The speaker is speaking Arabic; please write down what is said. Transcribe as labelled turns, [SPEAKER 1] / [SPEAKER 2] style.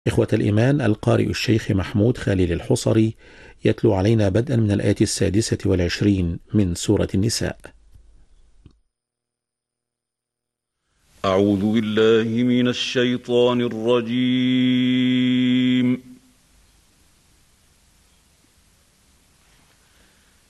[SPEAKER 1] إخوة الإيمان، القارئ الشيخ محمود خليل الحصري يتلو علينا بدءا من الآية 26 من سورة النساء.
[SPEAKER 2] أعوذ بالله من الشيطان الرجيم.